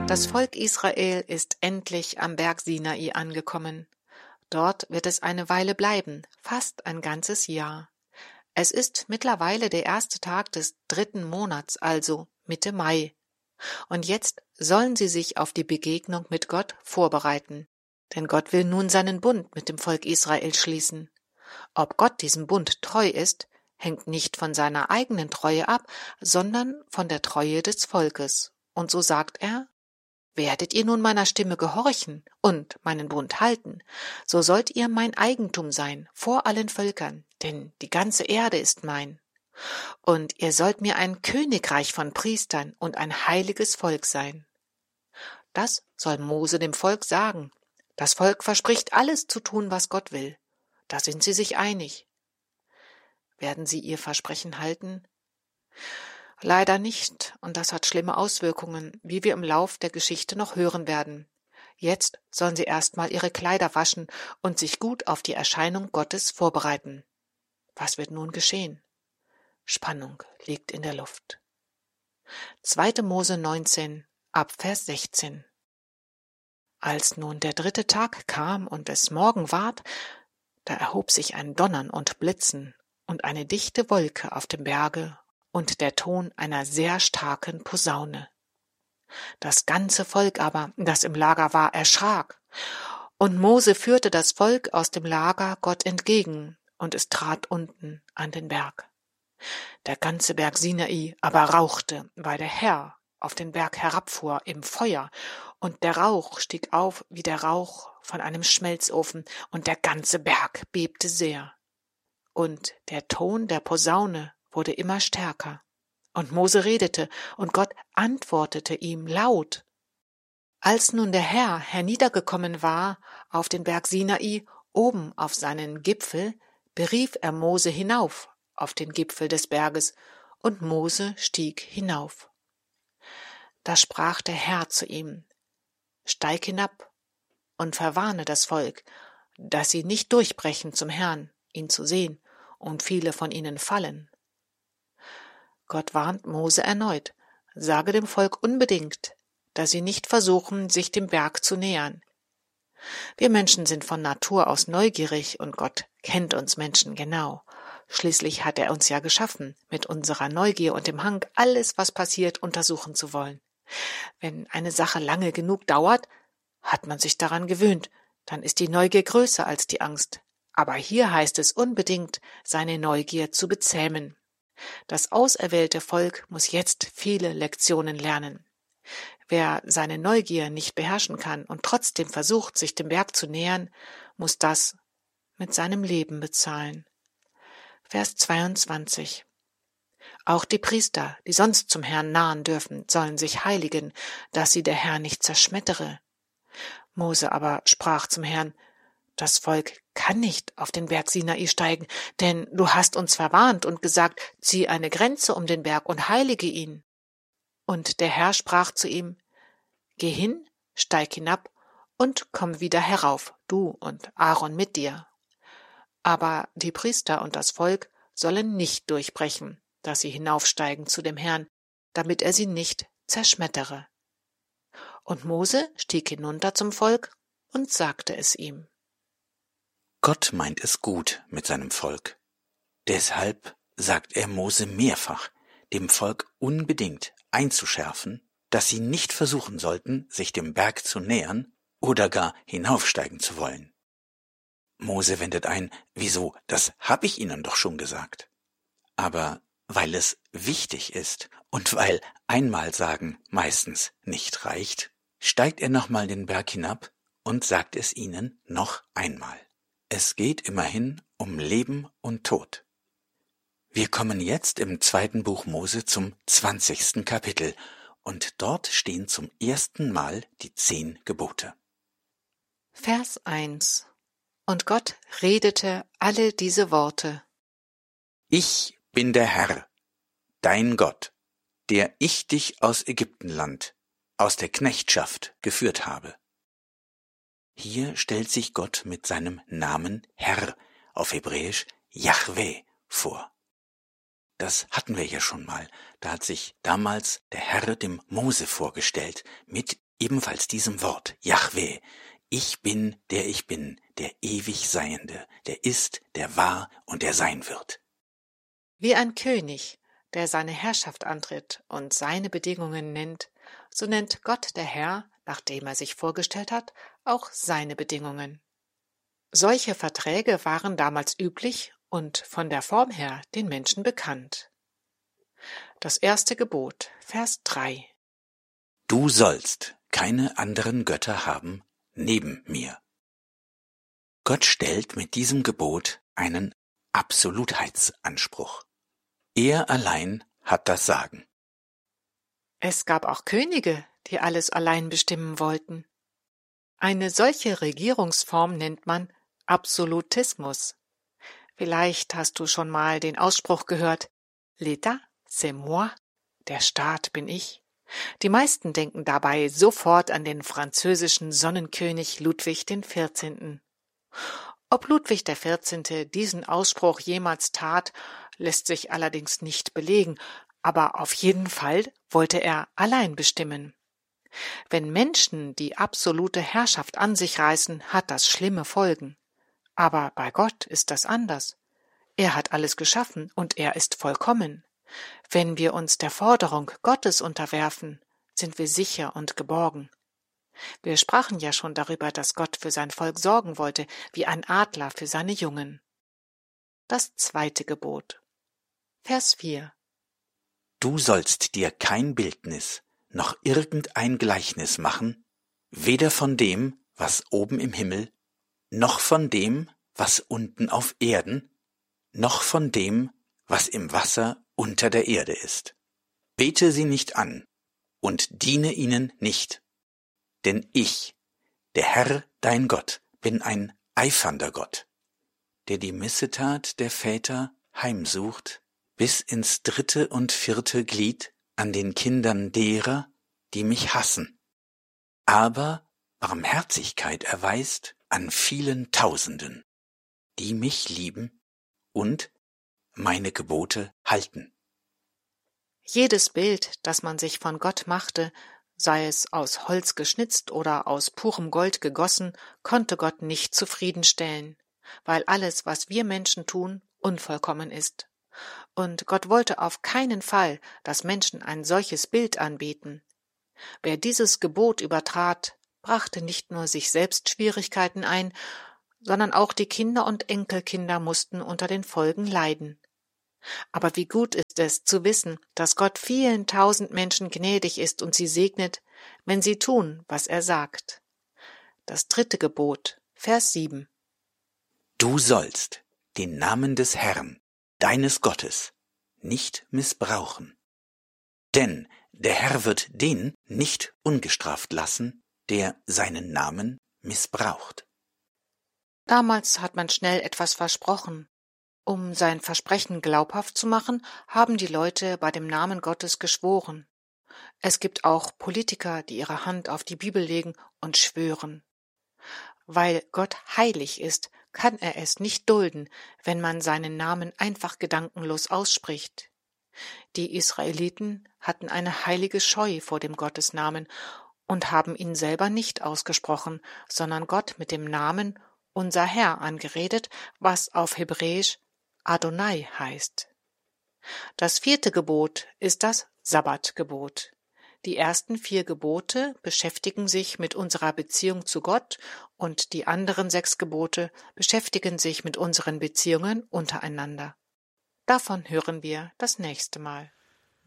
Das Volk Israel ist endlich am Berg Sinai angekommen. Dort wird es eine Weile bleiben, fast ein ganzes Jahr. Es ist mittlerweile der erste Tag des 3. Monats, also Mitte Mai. Und jetzt sollen sie sich auf die Begegnung mit Gott vorbereiten. Denn Gott will nun seinen Bund mit dem Volk Israel schließen. Ob Gott diesem Bund treu ist, hängt nicht von seiner eigenen Treue ab, sondern von der Treue des Volkes. Und so sagt er: Werdet ihr nun meiner Stimme gehorchen und meinen Bund halten, so sollt ihr mein Eigentum sein vor allen Völkern, denn die ganze Erde ist mein. Und ihr sollt mir ein Königreich von Priestern und ein heiliges Volk sein. Das soll Mose dem Volk sagen. Das Volk verspricht, alles zu tun, was Gott will. Da sind sie sich einig. Werden sie ihr Versprechen halten? Leider nicht, und das hat schlimme Auswirkungen, wie wir im Lauf der Geschichte noch hören werden. Jetzt sollen sie erstmal ihre Kleider waschen und sich gut auf die Erscheinung Gottes vorbereiten. Was wird nun geschehen? Spannung liegt in der Luft. 2. Mose 19, ab Vers 16. Als nun der 3. Tag kam und es Morgen ward, da erhob sich ein Donnern und Blitzen und eine dichte Wolke auf dem Berge und der Ton einer sehr starken Posaune. Das ganze Volk aber, das im Lager war, erschrak. Und Mose führte das Volk aus dem Lager Gott entgegen, und es trat unten an den Berg. Der ganze Berg Sinai aber rauchte, weil der Herr auf den Berg herabfuhr im Feuer, und der Rauch stieg auf wie der Rauch von einem Schmelzofen, und der ganze Berg bebte sehr. Und der Ton der Posaune wurde immer stärker. Und Mose redete, und Gott antwortete ihm laut. Als nun der Herr herniedergekommen war auf den Berg Sinai, oben auf seinen Gipfel, berief er Mose hinauf auf den Gipfel des Berges, und Mose stieg hinauf. Da sprach der Herr zu ihm: Steig hinab und verwarne das Volk, dass sie nicht durchbrechen zum Herrn, ihn zu sehen, und viele von ihnen fallen. Gott warnt Mose erneut: Sage dem Volk unbedingt, dass sie nicht versuchen, sich dem Berg zu nähern. Wir Menschen sind von Natur aus neugierig, und Gott kennt uns Menschen genau. Schließlich hat er uns ja geschaffen, mit unserer Neugier und dem Hang, alles, was passiert, untersuchen zu wollen. Wenn eine Sache lange genug dauert, hat man sich daran gewöhnt, dann ist die Neugier größer als die Angst. Aber hier heißt es unbedingt, seine Neugier zu bezähmen. Das auserwählte Volk muss jetzt viele Lektionen lernen. Wer seine Neugier nicht beherrschen kann und trotzdem versucht, sich dem Berg zu nähern, muss das mit seinem Leben bezahlen. Vers 22. Auch die Priester, die sonst zum Herrn nahen dürfen, sollen sich heiligen, dass sie der Herr nicht zerschmettere. Mose aber sprach zum Herrn: Das Volk kann nicht auf den Berg Sinai steigen, denn du hast uns verwarnt und gesagt, zieh eine Grenze um den Berg und heilige ihn. Und der Herr sprach zu ihm: Geh hin, steig hinab und komm wieder herauf, du und Aaron mit dir. Aber die Priester und das Volk sollen nicht durchbrechen, dass sie hinaufsteigen zu dem Herrn, damit er sie nicht zerschmettere. Und Mose stieg hinunter zum Volk und sagte es ihm. Gott meint es gut mit seinem Volk. Deshalb sagt er Mose mehrfach, dem Volk unbedingt einzuschärfen, dass sie nicht versuchen sollten, sich dem Berg zu nähern oder gar hinaufsteigen zu wollen. Mose wendet ein: Wieso, das hab ich ihnen doch schon gesagt. Aber weil es wichtig ist und weil einmal sagen meistens nicht reicht, steigt er nochmal den Berg hinab und sagt es ihnen noch einmal. Es geht immerhin um Leben und Tod. Wir kommen jetzt im 2. Buch Mose zum 20. Kapitel und dort stehen zum ersten Mal die 10 Gebote. Vers 1. Und Gott redete alle diese Worte. Ich bin der Herr, dein Gott, der ich dich aus Ägyptenland, aus der Knechtschaft geführt habe. Hier stellt sich Gott mit seinem Namen Herr, auf Hebräisch Jahwe, vor. Das hatten wir ja schon mal. Da hat sich damals der Herr dem Mose vorgestellt, mit ebenfalls diesem Wort, Jahwe, ich bin, der ewig Seiende, der ist, der war und der sein wird. Wie ein König, der seine Herrschaft antritt und seine Bedingungen nennt, so nennt Gott der Herr, nachdem er sich vorgestellt hat, auch seine Bedingungen. Solche Verträge waren damals üblich und von der Form her den Menschen bekannt. Das erste Gebot, Vers 3. Du sollst keine anderen Götter haben neben mir. Gott stellt mit diesem Gebot einen Absolutheitsanspruch. Er allein hat das Sagen. Es gab auch Könige, die alles allein bestimmen wollten. Eine solche Regierungsform nennt man Absolutismus. Vielleicht hast du schon mal den Ausspruch gehört, L'État, c'est moi, der Staat bin ich. Die meisten denken dabei sofort an den französischen Sonnenkönig Ludwig XIV. Ob Ludwig XIV. Diesen Ausspruch jemals tat, lässt sich allerdings nicht belegen, aber auf jeden Fall wollte er allein bestimmen. Wenn Menschen die absolute Herrschaft an sich reißen, hat das schlimme Folgen. Aber bei Gott ist das anders. Er hat alles geschaffen und er ist vollkommen. Wenn wir uns der Forderung Gottes unterwerfen, sind wir sicher und geborgen. Wir sprachen ja schon darüber, dass Gott für sein Volk sorgen wollte, wie ein Adler für seine Jungen. Das zweite Gebot. Vers 4. Du sollst dir kein Bildnis noch irgendein Gleichnis machen, weder von dem, was oben im Himmel, noch von dem, was unten auf Erden, noch von dem, was im Wasser unter der Erde ist. Bete sie nicht an und diene ihnen nicht. Denn ich, der Herr, dein Gott, bin ein eifernder Gott, der die Missetat der Väter heimsucht, bis ins 3. und 4. Glied an den Kindern derer, die mich hassen, aber Barmherzigkeit erweist an vielen Tausenden, die mich lieben und meine Gebote halten. Jedes Bild, das man sich von Gott machte, sei es aus Holz geschnitzt oder aus purem Gold gegossen, konnte Gott nicht zufriedenstellen, weil alles, was wir Menschen tun, unvollkommen ist. Und Gott wollte auf keinen Fall, dass Menschen ein solches Bild anbeten. Wer dieses Gebot übertrat, brachte nicht nur sich selbst Schwierigkeiten ein, sondern auch die Kinder und Enkelkinder mussten unter den Folgen leiden. Aber wie gut ist es zu wissen, dass Gott vielen tausend Menschen gnädig ist und sie segnet, wenn sie tun, was er sagt. Das 3. Gebot, Vers 7. Du sollst den Namen des Herrn, deines Gottes, nicht missbrauchen. Denn der Herr wird den nicht ungestraft lassen, der seinen Namen missbraucht. Damals hat man schnell etwas versprochen. Um sein Versprechen glaubhaft zu machen, haben die Leute bei dem Namen Gottes geschworen. Es gibt auch Politiker, die ihre Hand auf die Bibel legen und schwören. Weil Gott heilig ist, kann er es nicht dulden, wenn man seinen Namen einfach gedankenlos ausspricht. Die Israeliten hatten eine heilige Scheu vor dem Gottesnamen und haben ihn selber nicht ausgesprochen, sondern Gott mit dem Namen unser Herr angeredet, was auf Hebräisch Adonai heißt. Das 4. Gebot ist das Sabbatgebot. Die ersten 4 Gebote beschäftigen sich mit unserer Beziehung zu Gott und die anderen 6 Gebote beschäftigen sich mit unseren Beziehungen untereinander. Davon hören wir das nächste Mal.